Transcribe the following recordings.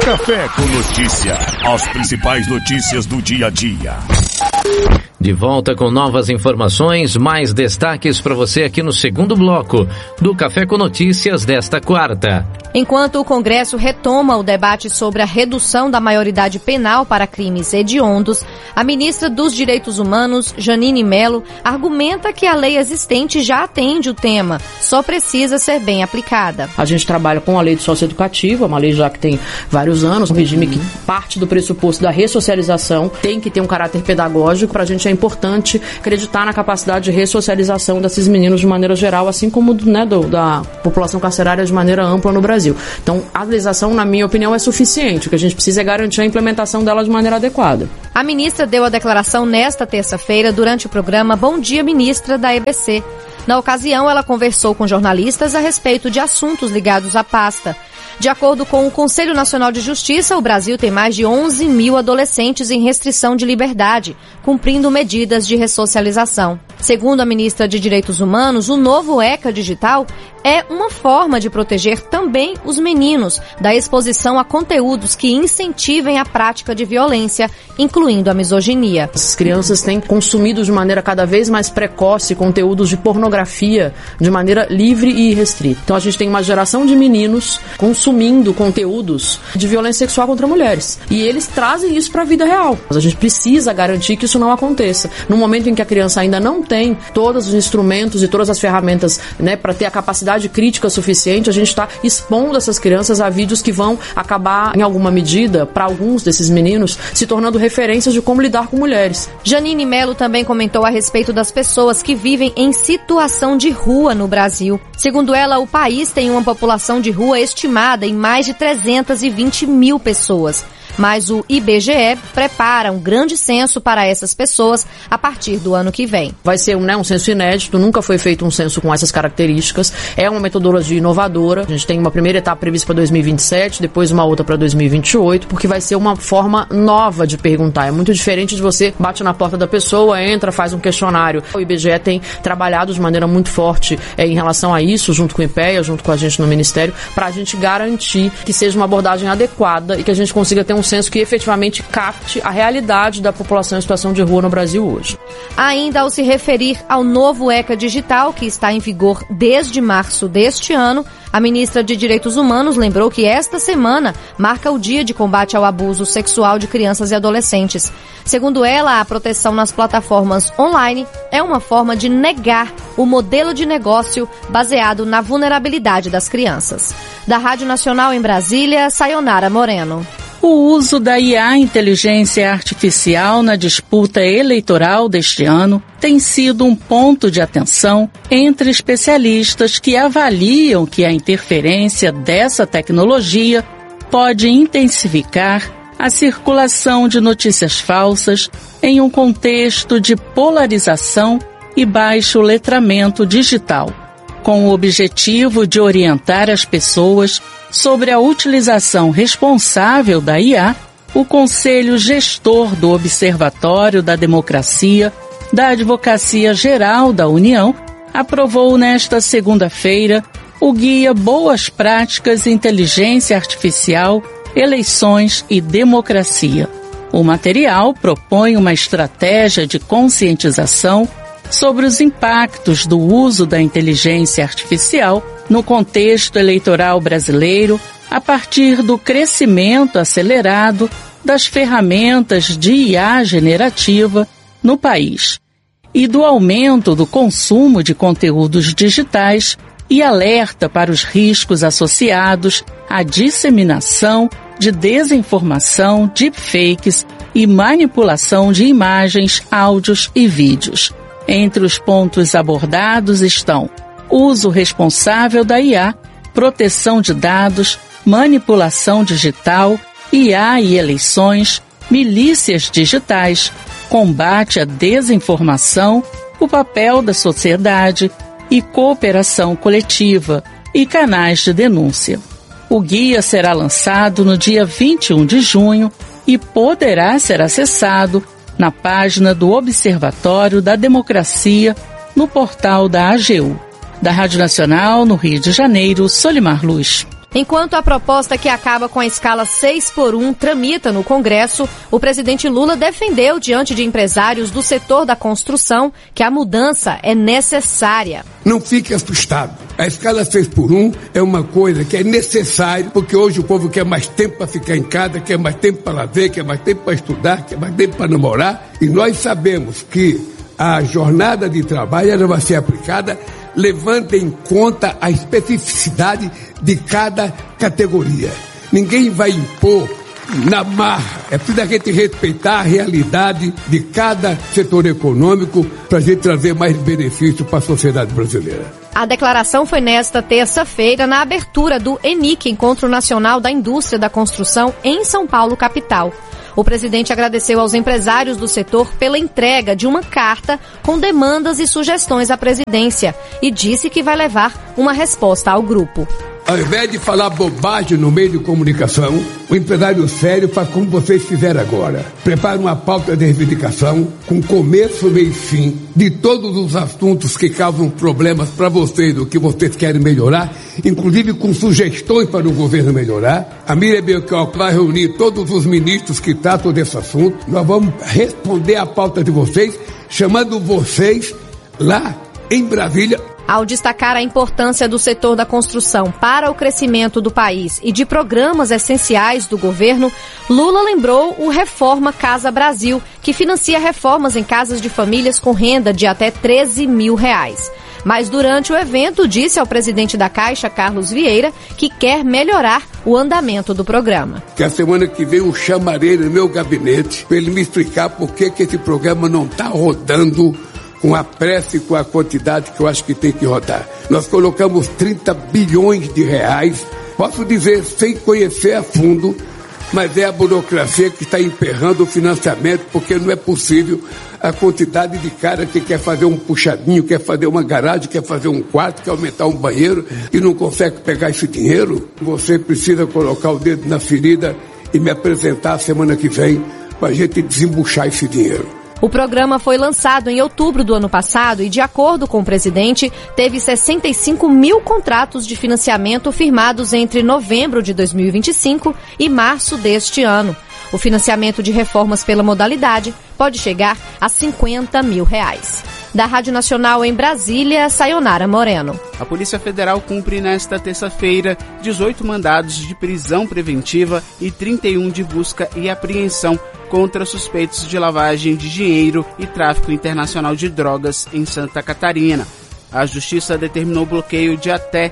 Café com Notícia. As principais notícias do dia a dia. De volta com novas informações, mais destaques para você aqui no segundo bloco do Café com Notícias desta quarta. Enquanto o Congresso retoma o debate sobre a redução da maioridade penal para crimes hediondos, a ministra dos Direitos Humanos, Jeanine Mello, argumenta que a lei existente já atende o tema, só precisa ser bem aplicada. A gente trabalha com a lei de socioeducativa, uma lei já que tem vários anos, um regime que parte do pressuposto da ressocialização, tem que ter um caráter pedagógico. Para a gente é importante acreditar na capacidade de ressocialização desses meninos de maneira geral, assim como da população carcerária de maneira ampla no Brasil. Então, a legislação, na minha opinião, é suficiente. O que a gente precisa é garantir a implementação dela de maneira adequada. A ministra deu a declaração nesta terça-feira durante o programa Bom Dia Ministra da EBC. Na ocasião, ela conversou com jornalistas a respeito de assuntos ligados à pasta. De acordo com o Conselho Nacional de Justiça, o Brasil tem mais de 11 mil adolescentes em restrição de liberdade, cumprindo medidas de ressocialização. Segundo a ministra de Direitos Humanos, o novo ECA digital é uma forma de proteger também os meninos da exposição a conteúdos que incentivem a prática de violência, incluindo a misoginia. As crianças têm consumido de maneira cada vez mais precoce conteúdos de pornografia de maneira livre e irrestrita. Então a gente tem uma geração de meninos consumindo conteúdos de violência sexual contra mulheres. E eles trazem isso para a vida real. A gente precisa garantir que isso não aconteça. No momento em que a criança ainda não tem todos os instrumentos e todas as ferramentas, para ter a capacidade crítica suficiente, a gente está expondo essas crianças a vídeos que vão acabar, em alguma medida, para alguns desses meninos, se tornando referências de como lidar com mulheres. Jeanine Mello também comentou a respeito das pessoas que vivem em situação de rua no Brasil. Segundo ela, o país tem uma população de rua estimada em mais de 320 mil pessoas. Mas o IBGE prepara um grande censo para essas pessoas a partir do ano que vem. Vai ser um censo inédito, nunca foi feito um censo com essas características. É uma metodologia inovadora. A gente tem uma primeira etapa prevista para 2027, depois uma outra para 2028, porque vai ser uma forma nova de perguntar. É muito diferente de você bate na porta da pessoa, entra, faz um questionário. O IBGE tem trabalhado de maneira muito forte em relação a isso, junto com o IPEA, junto com a gente no Ministério, para a gente garantir que seja uma abordagem adequada e que a gente consiga ter um censo que efetivamente capte a realidade da população em situação de rua no Brasil hoje. Ainda ao se referir ao novo ECA digital, que está em vigor desde março deste ano, a ministra de Direitos Humanos lembrou que esta semana marca o Dia de Combate ao Abuso Sexual de Crianças e Adolescentes. Segundo ela, a proteção nas plataformas online é uma forma de negar o modelo de negócio baseado na vulnerabilidade das crianças. Da Rádio Nacional em Brasília, Sayonara Moreno. O uso da IA, inteligência artificial, na disputa eleitoral deste ano tem sido um ponto de atenção entre especialistas que avaliam que a interferência dessa tecnologia pode intensificar a circulação de notícias falsas em um contexto de polarização e baixo letramento digital, com o objetivo de orientar as pessoas sobre a utilização responsável da IA. O Conselho Gestor do Observatório da Democracia da Advocacia Geral da União aprovou nesta segunda-feira o Guia Boas Práticas Inteligência Artificial, Eleições e Democracia. O material propõe uma estratégia de conscientização sobre os impactos do uso da inteligência artificial no contexto eleitoral brasileiro, a partir do crescimento acelerado das ferramentas de IA generativa no país e do aumento do consumo de conteúdos digitais, e alerta para os riscos associados à disseminação de desinformação, deepfakes e manipulação de imagens, áudios e vídeos. Entre os pontos abordados estão uso responsável da IA, proteção de dados, manipulação digital, IA e eleições, milícias digitais, combate à desinformação, o papel da sociedade e cooperação coletiva e canais de denúncia. O guia será lançado no dia 21 de junho e poderá ser acessado na página do Observatório da Democracia no portal da AGU. Da Rádio Nacional, no Rio de Janeiro, Solimar Luz. Enquanto a proposta que acaba com a escala 6x1 tramita no Congresso, o presidente Lula defendeu diante de empresários do setor da construção que a mudança é necessária. Não fique assustado. A escala 6x1 é uma coisa que é necessária, porque hoje o povo quer mais tempo para ficar em casa, quer mais tempo para lazer, quer mais tempo para estudar, quer mais tempo para namorar. E nós sabemos que a jornada de trabalho ela vai ser aplicada levando em conta a especificidade de cada categoria. Ninguém vai impor na marra. É preciso a gente respeitar a realidade de cada setor econômico para a gente trazer mais benefício para a sociedade brasileira. A declaração foi nesta terça-feira na abertura do ENIC, Encontro Nacional da Indústria da Construção, em São Paulo, capital. O presidente agradeceu aos empresários do setor pela entrega de uma carta com demandas e sugestões à presidência e disse que vai levar uma resposta ao grupo. Ao invés de falar bobagem no meio de comunicação, o empresário sério faz como vocês fizeram agora. Prepara uma pauta de reivindicação com começo, meio e fim de todos os assuntos que causam problemas para vocês, o que vocês querem melhorar, inclusive com sugestões para o governo melhorar. A Miriam Belchior vai reunir todos os ministros que tratam desse assunto. Nós vamos responder a pauta de vocês, chamando vocês lá em Brasília. Ao destacar a importância do setor da construção para o crescimento do país e de programas essenciais do governo, Lula lembrou o Reforma Casa Brasil, que financia reformas em casas de famílias com renda de até R$13 mil. Mas durante o evento disse ao presidente da Caixa, Carlos Vieira, que quer melhorar o andamento do programa. Que a semana que vem eu chamarei ele no meu gabinete para ele me explicar por que esse programa não está rodando com a pressa e com a quantidade que eu acho que tem que rodar. Nós colocamos 30 bilhões de reais, posso dizer sem conhecer a fundo, mas é a burocracia que está emperrando o financiamento, porque não é possível a quantidade de cara que quer fazer um puxadinho, quer fazer uma garagem, quer fazer um quarto, quer aumentar um banheiro e não consegue pegar esse dinheiro. Você precisa colocar o dedo na ferida e me apresentar a semana que vem para a gente desembuchar esse dinheiro. O programa foi lançado em outubro do ano passado e, de acordo com o presidente, teve 65 mil contratos de financiamento firmados entre novembro de 2025 e março deste ano. O financiamento de reformas pela modalidade pode chegar a R$50 mil. Da Rádio Nacional em Brasília, Sayonara Moreno. A Polícia Federal cumpre nesta terça-feira 18 mandados de prisão preventiva e 31 de busca e apreensão contra suspeitos de lavagem de dinheiro e tráfico internacional de drogas em Santa Catarina. A Justiça determinou o bloqueio de até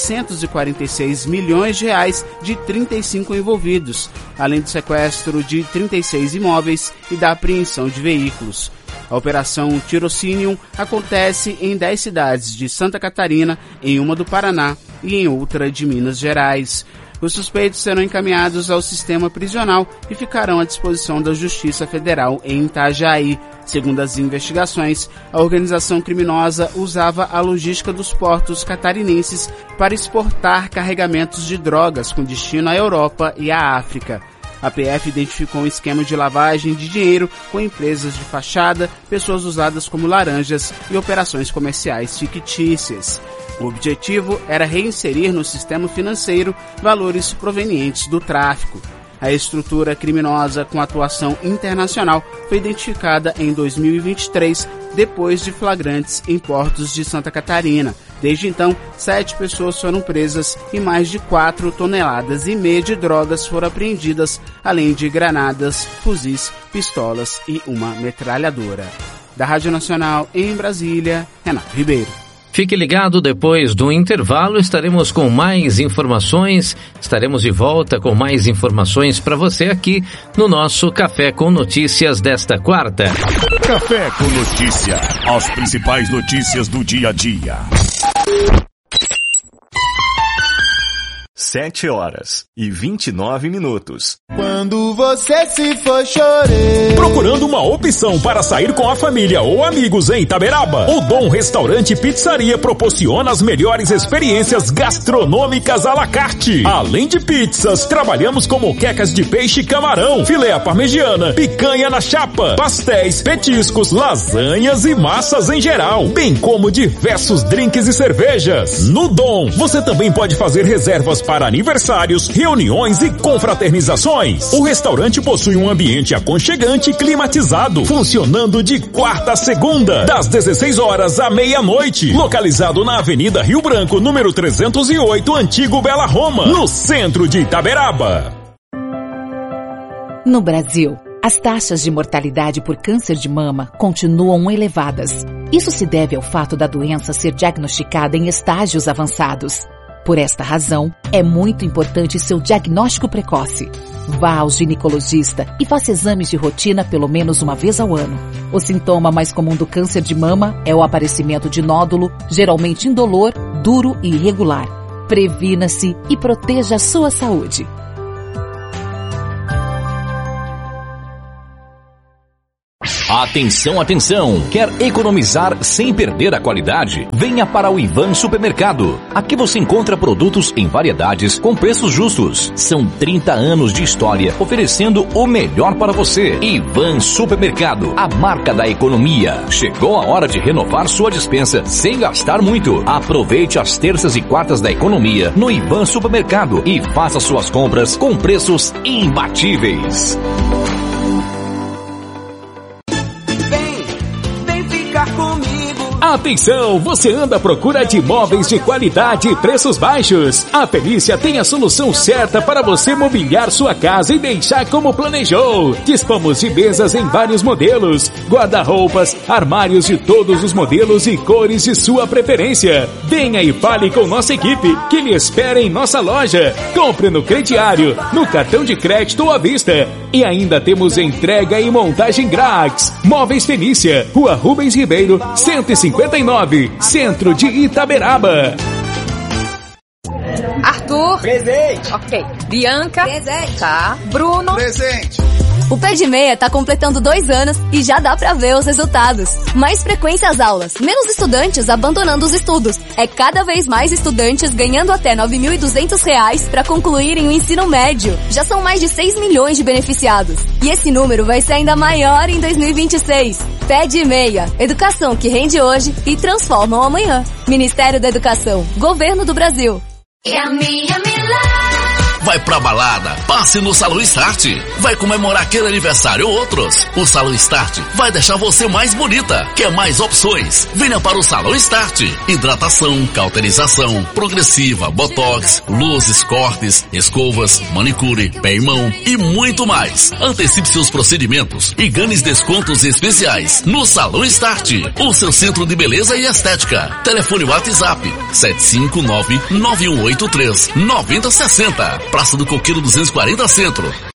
R$646 milhões de 35 envolvidos, além do sequestro de 36 imóveis e da apreensão de veículos. A Operação Tirocinium acontece em 10 cidades de Santa Catarina, em uma do Paraná e em outra de Minas Gerais. Os suspeitos serão encaminhados ao sistema prisional e ficarão à disposição da Justiça Federal em Itajaí. Segundo as investigações, a organização criminosa usava a logística dos portos catarinenses para exportar carregamentos de drogas com destino à Europa e à África. A PF identificou um esquema de lavagem de dinheiro com empresas de fachada, pessoas usadas como laranjas e operações comerciais fictícias. O objetivo era reinserir no sistema financeiro valores provenientes do tráfico. A estrutura criminosa com atuação internacional foi identificada em 2023, depois de flagrantes em portos de Santa Catarina. Desde então, 7 pessoas foram presas e mais de 4,5 toneladas de drogas foram apreendidas, além de granadas, fuzis, pistolas e uma metralhadora. Da Rádio Nacional em Brasília, Renato Ribeiro. Fique ligado, depois do intervalo estaremos com mais informações, estaremos de volta com mais informações para você aqui no nosso Café com Notícias desta quarta. Café com Notícia, as principais notícias do dia a dia. 7h29. Quando você se for chorar. Procurando uma opção para sair com a família ou amigos em Itaberaba? O Dom Restaurante e Pizzaria proporciona as melhores experiências gastronômicas à la carte. Além de pizzas, trabalhamos com moquecas de peixe e camarão, filé à parmegiana, picanha na chapa, pastéis, petiscos, lasanhas e massas em geral, bem como diversos drinks e cervejas. No Dom, você também pode fazer reservas para para aniversários, reuniões e confraternizações. O restaurante possui um ambiente aconchegante e climatizado, funcionando de quarta a segunda, das 16 horas à meia-noite. Localizado na Avenida Rio Branco, número 308, Antigo Bela Roma, no centro de Itaberaba. No Brasil, as taxas de mortalidade por câncer de mama continuam elevadas. Isso se deve ao fato da doença ser diagnosticada em estágios avançados. Por esta razão, é muito importante seu diagnóstico precoce. Vá ao ginecologista e faça exames de rotina pelo menos uma vez ao ano. O sintoma mais comum do câncer de mama é o aparecimento de nódulo, geralmente indolor, duro e irregular. Previna-se e proteja a sua saúde. Atenção, atenção! Quer economizar sem perder a qualidade? Venha para o Ivan Supermercado. Aqui você encontra produtos em variedades com preços justos. São 30 anos de história oferecendo o melhor para você. Ivan Supermercado, a marca da economia. Chegou a hora de renovar sua despensa sem gastar muito. Aproveite as terças e quartas da economia no Ivan Supermercado e faça suas compras com preços imbatíveis. Atenção, você anda à procura de imóveis de qualidade e preços baixos? A Felícia tem a solução certa para você mobiliar sua casa e deixar como planejou. Dispomos de mesas em vários modelos, guarda-roupas, armários de todos os modelos e cores de sua preferência. Venha e fale com nossa equipe que lhe espera em nossa loja. Compre no crediário, no cartão de crédito ou à vista. E ainda temos entrega e montagem grátis. Móveis Felícia, Rua Rubens Ribeiro, 159, centro de Itaberaba. Arthur. Presente. Ok. Bianca. Presente. Tá. Bruno. Presente. O Pé de Meia tá completando 2 anos e já dá pra ver os resultados. Mais frequência às aulas, menos estudantes abandonando os estudos. É cada vez mais estudantes ganhando até R$ 9.200 pra concluírem o ensino médio. Já são mais de 6 milhões de beneficiados. E esse número vai ser ainda maior em 2026. Pé de Meia. Educação que rende hoje e transforma o amanhã. Ministério da Educação. Governo do Brasil. Vai pra balada, passe no Salão Start. Vai comemorar aquele aniversário ou outros. O Salão Start vai deixar você mais bonita. Quer mais opções? Venha para o Salão Start. Hidratação, cauterização, progressiva, botox, luzes, cortes, escovas, manicure, pé e mão e muito mais. Antecipe seus procedimentos e ganhe descontos especiais no Salão Start. O seu centro de beleza e estética. Telefone WhatsApp 759-9183-9060. Praça do Coqueiro 240 Centro.